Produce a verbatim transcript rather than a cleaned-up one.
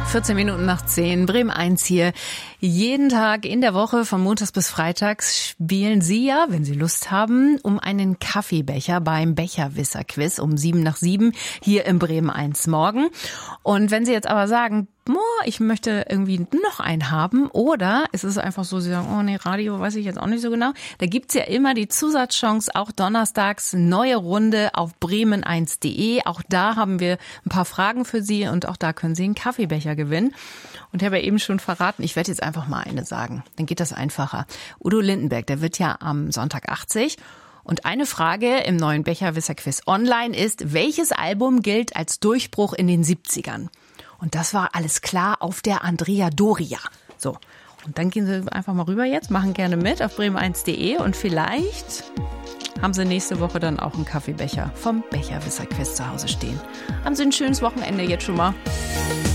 vierzehn Minuten nach zehn, Bremen eins hier. Jeden Tag in der Woche von Montags bis Freitags spielen Sie ja, wenn Sie Lust haben, um einen Kaffeebecher beim Becherwisser-Quiz um sieben nach sieben hier im Bremen eins morgen. Und wenn Sie jetzt aber sagen, ich möchte irgendwie noch einen haben, oder es ist einfach so, Sie sagen, oh nee, Radio weiß ich jetzt auch nicht so genau. Da gibt's ja immer die Zusatzchance, auch donnerstags, neue Runde auf bremen eins punkt de. Auch da haben wir ein paar Fragen für Sie und auch da können Sie einen Kaffeebecher gewinnen. Und ich habe ja eben schon verraten, ich werde jetzt einfach mal eine sagen, dann geht das einfacher. Udo Lindenberg, der wird ja am Sonntag achtzig. Und eine Frage im neuen Becherwisser-Quiz online ist, welches Album gilt als Durchbruch in den siebzigern? Und das war alles klar auf der Andrea Doria. So, und dann gehen Sie einfach mal rüber jetzt, machen gerne mit auf bremen eins punkt de und vielleicht haben Sie nächste Woche dann auch einen Kaffeebecher vom Becherwisser-Quiz zu Hause stehen. Haben Sie ein schönes Wochenende jetzt schon mal.